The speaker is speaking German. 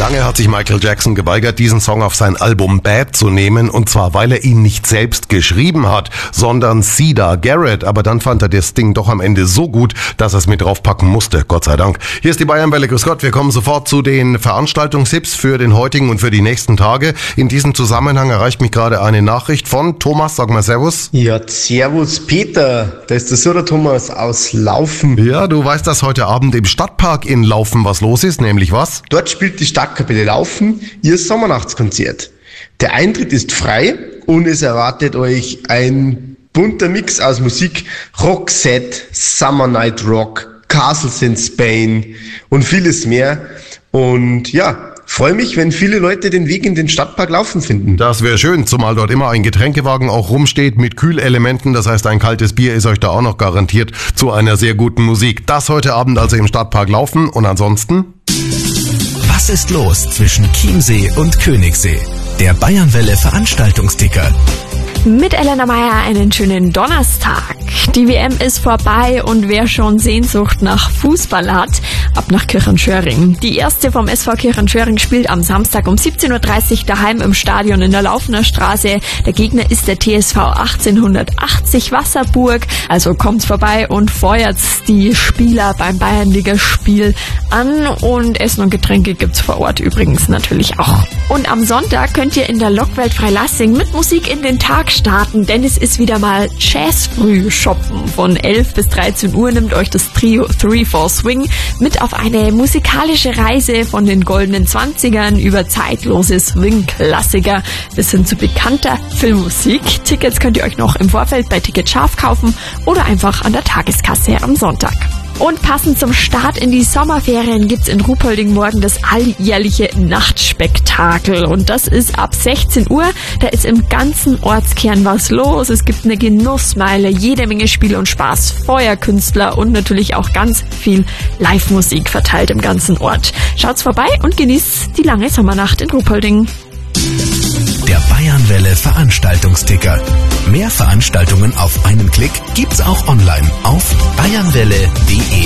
Lange hat sich Michael Jackson geweigert, diesen Song auf sein Album Bad zu nehmen, und zwar, weil er ihn nicht selbst geschrieben hat, sondern Siedah Garrett. Aber dann fand er das Ding doch am Ende so gut, dass er es mit draufpacken musste, Gott sei Dank. Hier ist die Bayernwelle, grüß Gott. Wir kommen sofort zu den Veranstaltungstipps für den heutigen und für die nächsten Tage. In diesem Zusammenhang erreicht mich gerade eine Nachricht von Thomas. Sag mal Servus. Ja, servus Peter. Da ist der Surrer Thomas aus Laufen. Ja, du weißt, dass heute Abend im Stadtpark in Laufen was los ist, nämlich was? Dort spielt die Stadtkapelle Laufen ihr Sommernachtskonzert. Der Eintritt ist frei und es erwartet euch ein bunter Mix aus Musik, Roxette, Summer Night Rock, Castles in Spain und vieles mehr. Und ja, freue mich, wenn viele Leute den Weg in den Stadtpark Laufen finden. Das wäre schön, zumal dort immer ein Getränkewagen auch rumsteht mit Kühlelementen. Das heißt, ein kaltes Bier ist euch da auch noch garantiert zu einer sehr guten Musik. Das heute Abend also im Stadtpark Laufen. Und ansonsten? Was ist los zwischen Chiemsee und Königssee? Der Bayernwelle Veranstaltungsticker. Mit Elena Meyer einen schönen Donnerstag. Die WM ist vorbei und wer schon Sehnsucht nach Fußball hat, ab nach Kirchenschöring. Die erste vom SV Kirchenschöring spielt am Samstag um 17.30 Uhr daheim im Stadion in der Laufener Straße. Der Gegner ist der TSV 1880 Wasserburg. Also kommt vorbei und feuert die Spieler beim Bayernligaspiel an. Und Essen und Getränke gibt's vor Ort übrigens natürlich auch. Und am Sonntag könnt ihr in der Lockwelt Freilassing mit Musik in den Tag starten, denn es ist wieder mal Jazzfrüh shoppen. Von 11 bis 13 Uhr nimmt euch das Trio 3-4 Swing mit auf eine musikalische Reise von den goldenen 20ern über zeitlose Swing-Klassiker bis hin zu bekannter Filmmusik. Tickets könnt ihr euch noch im Vorfeld bei Ticket Scharf kaufen oder einfach an der Tageskasse am Sonntag. Und passend zum Start in die Sommerferien gibt's in Ruhpolding morgen das alljährliche Nachtspektakel. Und das ist ab 16 Uhr. Da ist im ganzen Ortskern was los. Es gibt eine Genussmeile, jede Menge Spiel und Spaß, Feuerkünstler und natürlich auch ganz viel Live-Musik verteilt im ganzen Ort. Schaut's vorbei und genießt die lange Sommernacht in Ruhpolding. Der Bayernwelle Veranstaltungsticker. Mehr Veranstaltungen auf einen Klick gibt's auch online auf bayernwelle.de.